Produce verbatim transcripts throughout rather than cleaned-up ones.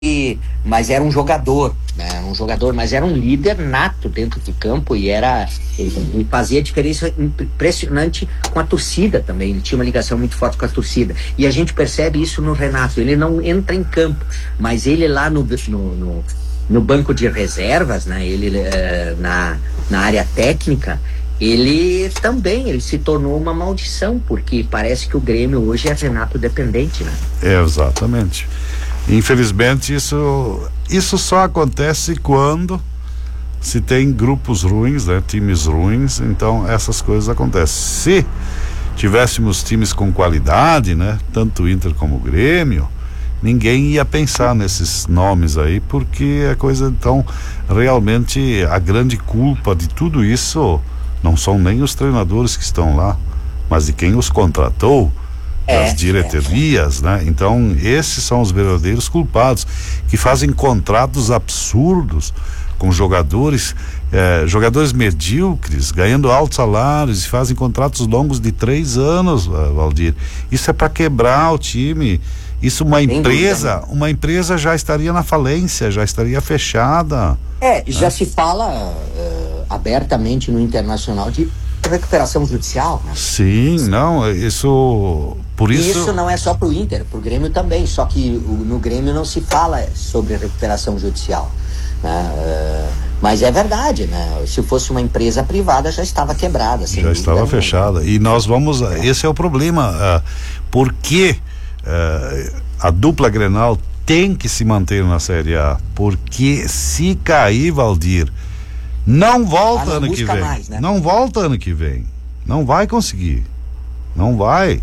mas era um jogador, né? Um jogador, mas era um líder nato dentro de campo e era, ele, ele fazia diferença impressionante com a torcida também. Ele tinha uma ligação muito forte com a torcida. E a gente percebe isso no Renato. Ele não entra em campo, mas ele lá no, no, no, no banco de reservas, né? Ele uh, na, na área técnica, ele também, ele se tornou uma maldição, porque parece que o Grêmio hoje é Renato dependente, né? É, exatamente. Infelizmente isso, isso só acontece quando se tem grupos ruins, né? Times ruins, então essas coisas acontecem. Se tivéssemos times com qualidade, né? Tanto o Inter como o Grêmio, ninguém ia pensar nesses nomes aí, porque a coisa, então, realmente a grande culpa de tudo isso não são nem os treinadores que estão lá, mas de quem os contratou, é, das diretorias, é. né? Então, esses são os verdadeiros culpados, que fazem contratos absurdos com jogadores, eh, jogadores medíocres, ganhando altos salários, e fazem contratos longos de três anos, Valdir. Isso é para quebrar o time. Isso, uma empresa, uma empresa já estaria na falência, já estaria fechada. É, já né? se fala uh, abertamente no internacional de recuperação judicial, né? Sim, não, isso, por isso... Isso não é só pro Inter, pro Grêmio também, só que o, no Grêmio não se fala sobre recuperação judicial, né? Uh, mas é verdade, né? Se fosse uma empresa privada já estava quebrada. Já estava fechada, e nós vamos, é. esse é o problema, uh, porque uh, a dupla Grenal tem que se manter na Série A, porque se cair, Valdir, não volta ah, não ano que vem. Mais, né? Não volta ano que vem. Não vai conseguir. Não vai.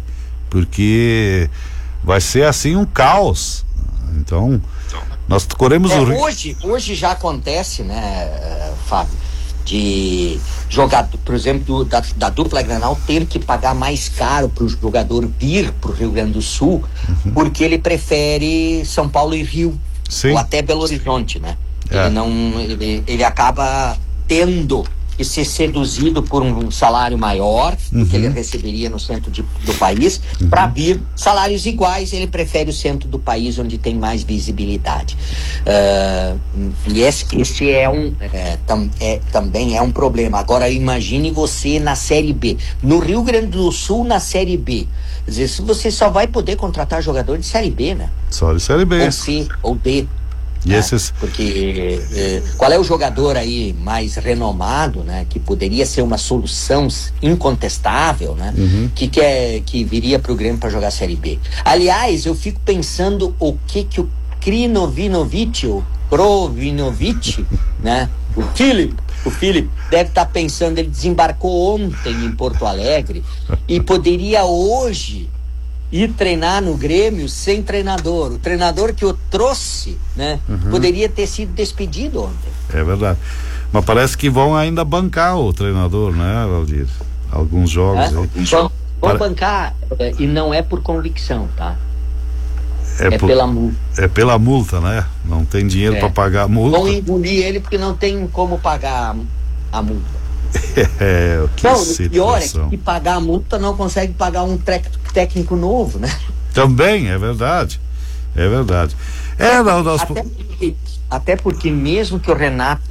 Porque vai ser assim um caos. Então, nós corremos é, o hoje, hoje já acontece, né, Fábio, de jogar, por exemplo, da, da dupla Grenal ter que pagar mais caro para o jogador vir para o Rio Grande do Sul, uhum. porque ele prefere São Paulo e Rio, Sim. ou até Belo Horizonte, né? É. Ele não, ele, ele acaba tendo que ser seduzido por um salário maior uhum. do que ele receberia no centro de, do país, uhum. para vir salários iguais. Ele prefere o centro do país, onde tem mais visibilidade. Uh, e esse, esse é um é, tam, é, também é um problema. Agora imagine você na Série B, no Rio Grande do Sul, na Série B. Quer dizer, se você só vai poder contratar jogador de Série B, né? Só de Série B. Ou C, ou D. E né? esses... Porque eh, qual é o jogador aí mais renomado, né? Que poderia ser uma solução incontestável, né? Uhum. Que, quer, que viria para o Grêmio para jogar Série B. Aliás, eu fico pensando o que que o Krinovinovic, o Krovinovic, né? O Filipe, o Filipe deve estar tá pensando, ele desembarcou ontem em Porto Alegre e poderia hoje ir treinar no Grêmio sem treinador. O treinador que o trouxe, né, uhum. poderia ter sido despedido ontem. É verdade. Mas parece que vão ainda bancar o treinador, né, Valdir? Alguns jogos. É? Aí. Vão, vão Para... bancar, e não é por convicção, tá? É, é por... pela multa. É pela multa, né? Não tem dinheiro é. para pagar a multa. Vão engolir ele porque não tem como pagar a multa. É, que não, situação. O pior é que pagar a multa não consegue pagar um técnico novo, né? Também, é verdade. É verdade. É, não, nós... até, porque, até porque mesmo que o Renato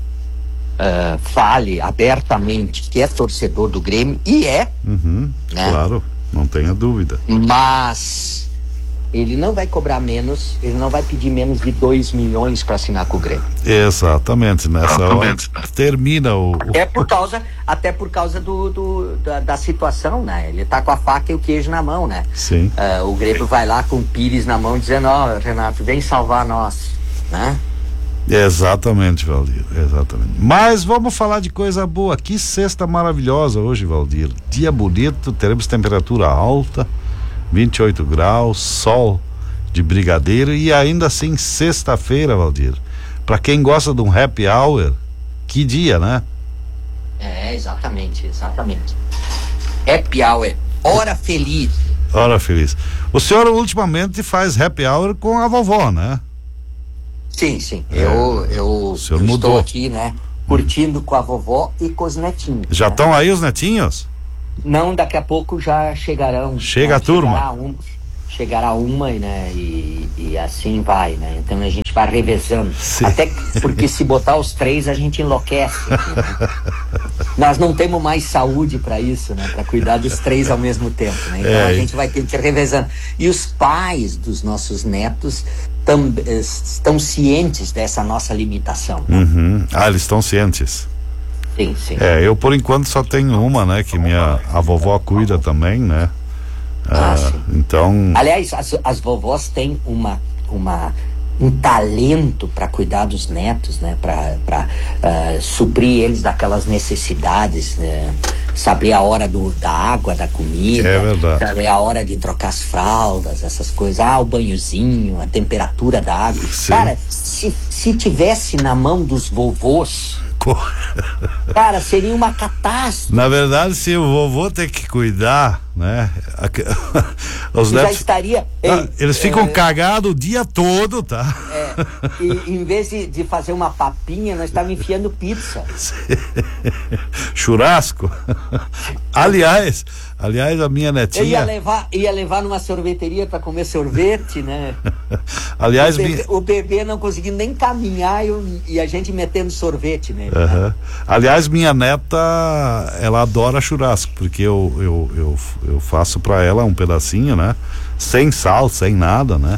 uh, fale abertamente que é torcedor do Grêmio, e é, uhum, né? Claro, não tenha dúvida. Mas ele não vai cobrar menos, ele não vai pedir menos de dois milhões para assinar com o Grêmio. Exatamente, nessa Exatamente. hora termina o, o... É por causa, até por causa do, do da, da situação, né? Ele tá com a faca e o queijo na mão, né? Sim. Uh, o Grêmio vai lá com o Pires na mão dizendo, ó, oh, Renato, vem salvar nós, né? Exatamente, Valdir, exatamente. Mas vamos falar de coisa boa. Que sexta maravilhosa hoje, Valdir. Dia bonito, teremos temperatura alta, vinte e oito graus, sol de brigadeiro e ainda assim sexta-feira, Valdir. Para quem gosta de um happy hour, que dia, né? É, exatamente, exatamente. Happy hour, hora feliz. Hora feliz. O senhor ultimamente faz happy hour com a vovó, né? Sim, sim. É, eu eu, eu mudou. estou aqui, né? Curtindo hum. com a vovó e com os netinhos. Já estão né? aí os netinhos? Não, daqui a pouco já chegarão. Chega a turma. Um, chegará uma, né, e, e assim vai, né? Então a gente vai revezando. Sim. Até porque se botar os três a gente enlouquece. Aqui, né? Nós não temos mais saúde para isso, né? Para cuidar dos três ao mesmo tempo, né? Então é. a gente vai ter que ir revezando. E os pais dos nossos netos tam, estão cientes dessa nossa limitação. Né? Uhum. Ah, eles estão cientes. Sim, sim. É, eu por enquanto só tenho uma, né? Que minha a vovó cuida também, né? Ah, sim. Então. Aliás, as, as vovós têm uma, uma, um talento para cuidar dos netos, né? Para uh, suprir eles daquelas necessidades, né? Saber a hora do, da água, da comida, é verdade. Saber a hora de trocar as fraldas, essas coisas, ah, o banhozinho, a temperatura da água. Sim. Cara, se, se tivesse na mão dos vovôs, cara, seria uma catástrofe. Na verdade, se o vovô tem que cuidar, né? Os já netos, estaria. ah, ei, eles ficam é, cagados o dia todo, tá? É, e em vez de, de fazer uma papinha, nós estávamos enfiando pizza. Churrasco. Aliás, aliás, a minha netinha. Eu ia levar, ia levar numa sorveteria para comer sorvete, né? Aliás, o bebê, minha... o bebê não conseguindo nem caminhar e, e a gente metendo sorvete nele. Uhum. Né? Aliás, minha neta, ela adora churrasco, porque eu, eu, eu, eu faço para ela um pedacinho, né? Sem sal, sem nada, né?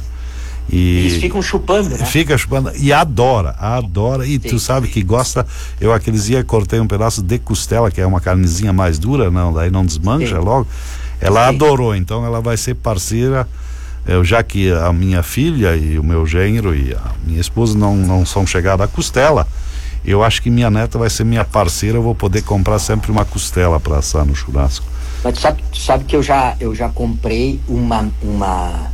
E eles ficam chupando, né? Fica chupando e adora, adora. E sim, tu sabe que gosta. Eu aqueles dias cortei um pedaço de costela, que é uma carnezinha mais dura, não, daí não desmancha sim. logo. Ela sim. adorou, então ela vai ser parceira. Eu, já que a minha filha e o meu genro e a minha esposa não, não são chegados à costela, eu acho que minha neta vai ser minha parceira. Eu vou poder comprar sempre uma costela para assar no churrasco. Mas tu sabe, tu sabe que eu já, eu já comprei uma, uma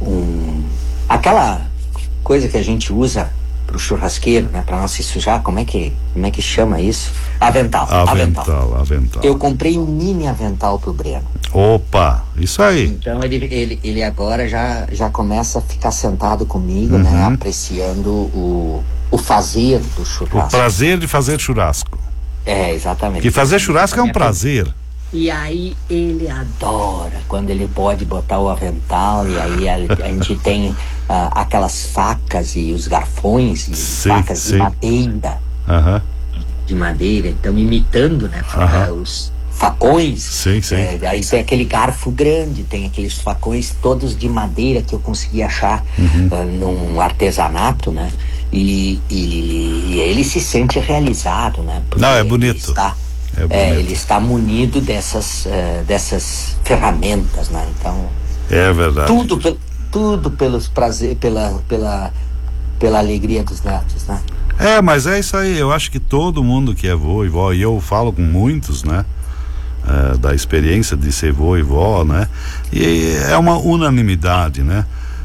um, aquela coisa que a gente usa pro churrasqueiro, né? Pra não se sujar, como é que, como é que chama isso? Avental. Avental, avental. avental. Eu comprei um mini avental pro Breno. Opa, isso aí. Então ele, ele, ele agora já, já começa a ficar sentado comigo, uhum. né? Apreciando o, o fazer do churrasco. O prazer de fazer churrasco. É, exatamente. Que fazer churrasco é um prazer. E aí ele adora quando ele pode botar o avental, e aí a, a gente tem uh, aquelas facas e os garfões e sim, facas sim. de madeira. Uhum. De madeira, então imitando, né? Uhum. Os facões. Sim, sim. É, aí tem aquele garfo grande, tem aqueles facões todos de madeira que eu consegui achar uhum. uh, num artesanato, né? E, e, e ele se sente realizado, né? Porque não, é bonito. Está, É é, ele está munido dessas, uh, dessas ferramentas, né? Então, é verdade. Tudo, tudo pelos prazer, pela, pela, pela alegria dos netos, né? É, mas é isso aí. Eu acho que todo mundo que é vô e vó, e eu falo com muitos, né? É, da experiência de ser vô e vó, né? E é uma unanimidade, né?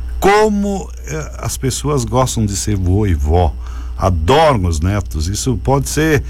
Como é, as pessoas gostam de ser vô e vó, adoram os netos. Isso pode ser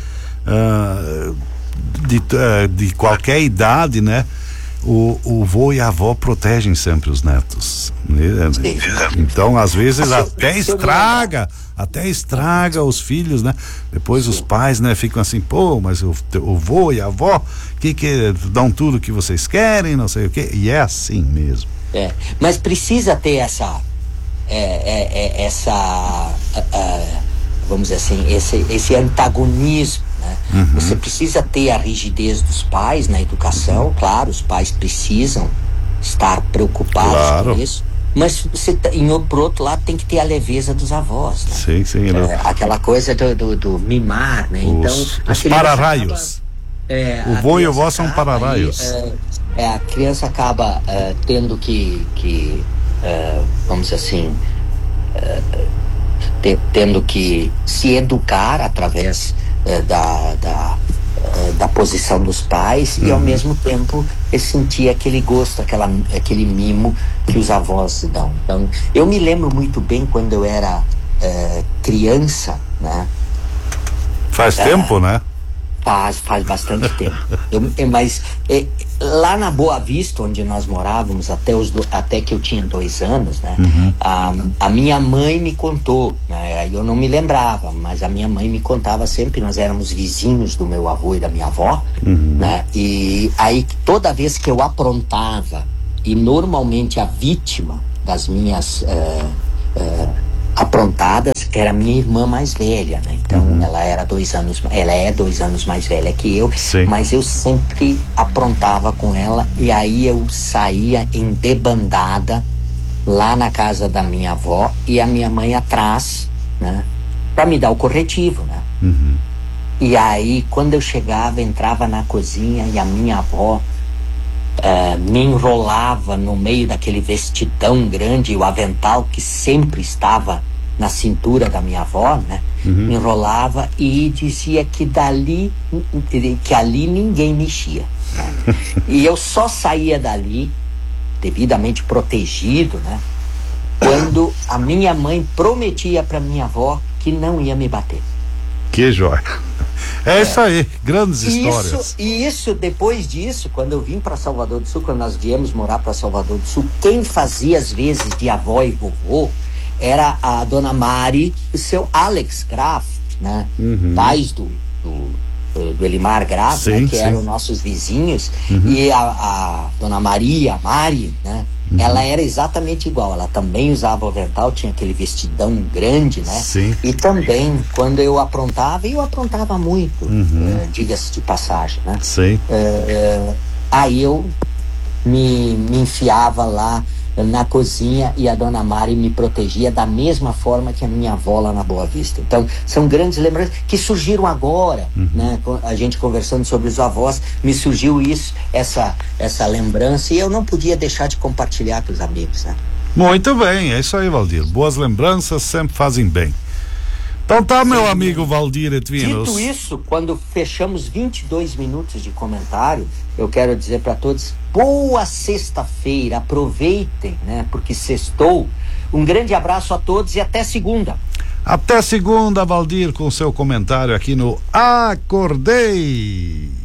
uh, de, uh, de qualquer idade, né? O, o vô e a avó protegem sempre os netos, né? Então às vezes até estraga até estraga os filhos, né? Depois os pais, né, ficam assim, pô, mas o, o vô e a avó que, que dão tudo que vocês querem, não sei o que, e é assim mesmo. É, mas precisa ter essa é, é, é, essa uh, uh, vamos dizer assim, esse, esse antagonismo. Uhum. Você precisa ter a rigidez dos pais na educação, uhum. claro, os pais precisam estar preocupados claro. com isso, mas você, em, por outro lado, tem que ter a leveza dos avós, né? Sim, sim. É, aquela coisa do, do, do mimar, né? Os, então, os para-raios. É, o vô e o vó são para-raios. É, é, a criança acaba uh, tendo que, que uh, vamos dizer assim, uh, te, tendo que se educar através Da, da, da posição dos pais uhum. e ao mesmo tempo sentir aquele gosto, aquela, aquele mimo que os avós dão. Então, eu me lembro muito bem quando eu era é, criança, né? Faz é, tempo, né? Faz, faz bastante tempo. Eu, mas é, lá na Boa Vista, onde nós morávamos até, os do, até que eu tinha dois anos, né? Uhum. A, a minha mãe me contou, né? Eu não me lembrava, mas a minha mãe me contava sempre. Nós éramos vizinhos do meu avô e da minha avó, uhum. né? E aí toda vez que eu aprontava E normalmente a vítima das minhas uh, uh, aprontadas era minha irmã mais velha, né? Então uhum. ela era dois anos, ela é dois anos mais velha que eu, Sim. mas eu sempre aprontava com ela, e aí eu saía em debandada lá na casa da minha avó e a minha mãe atrás, né? Pra me dar o corretivo, né? Uhum. E aí quando eu chegava, entrava na cozinha e a minha avó Uh, me enrolava no meio daquele vestidão grande, o avental que sempre estava na cintura da minha avó, né? Uhum. Me enrolava e dizia que dali, que ali ninguém mexia, né? E eu só saía dali, devidamente protegido, né? Quando a minha mãe prometia para minha avó que não ia me bater. Que joia! É, é isso aí, grandes histórias. Isso, e isso, depois disso, quando eu vim para Salvador do Sul, quando nós viemos morar para Salvador do Sul, quem fazia as vezes de avó e vovô era a dona Mari e o seu Alex Graf, né? Uhum. Pais do, do, do Elimar Graf, sim, né? Que sim. eram nossos vizinhos. Uhum. E a, a dona Maria, a Mari, né? Uhum. Ela era exatamente igual, ela também usava o avental, tinha aquele vestidão grande, né? Sim. E também, quando eu aprontava, eu aprontava muito, uhum. uh, diga-se de passagem, né? Sim. Uh, uh, aí eu me, me enfiava lá na cozinha e a dona Mari me protegia da mesma forma que a minha avó lá na Boa Vista. Então, são grandes lembranças que surgiram agora, uhum. né? A gente conversando sobre os avós, me surgiu isso, essa, essa lembrança, e eu não podia deixar de compartilhar com os amigos, né? Muito bem, é isso aí, Valdir. Boas lembranças sempre fazem bem. Então tá, meu Sim. amigo Valdir Etvinos. Dito isso, quando fechamos vinte e dois minutos de comentário, eu quero dizer para todos, boa sexta-feira, aproveitem, né? Porque sextou. Um grande abraço a todos e até segunda. Até segunda, Valdir, com seu comentário aqui no Acordei.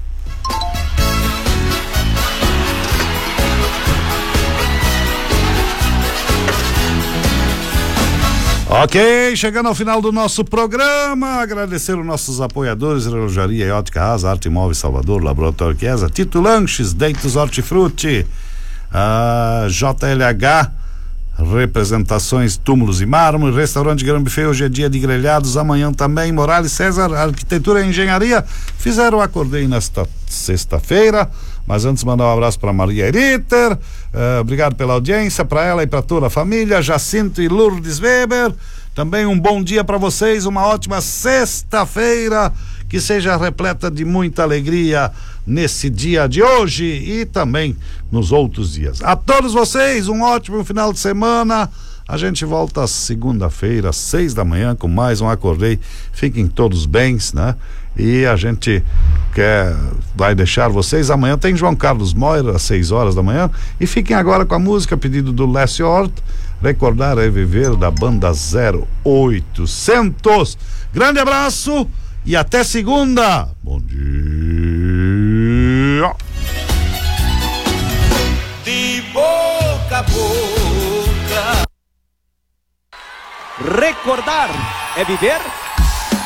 Ok, chegando ao final do nosso programa, agradecer os nossos apoiadores, Relojaria e Ótica Asa, Arte Móveis Salvador, Laboratório Chiesa, Tito Lanches, Deitos Hortifruti, a J L H, Representações Túmulos e Mármore, Restaurante Grande Buffet, hoje é dia de grelhados, amanhã também, Morales César, Arquitetura e Engenharia, fizeram o Acordei nesta sexta-feira. Mas antes mandar um abraço para Maria Ritter, uh, obrigado pela audiência, para ela e para toda a família, Jacinto e Lourdes Weber, também um bom dia para vocês, uma ótima sexta-feira, que seja repleta de muita alegria nesse dia de hoje e também nos outros dias. A todos vocês, um ótimo final de semana. A gente volta segunda-feira, às seis da manhã, com mais um Acordei. Fiquem todos bem, né? E a gente quer, vai deixar vocês. Amanhã tem João Carlos Moira, às seis horas da manhã. E fiquem agora com a música, pedido do Lécio Hort, Recordar é Viver, da banda zero oitocentos. Grande abraço e até segunda. Bom dia. De boca a boca. Recordar é viver.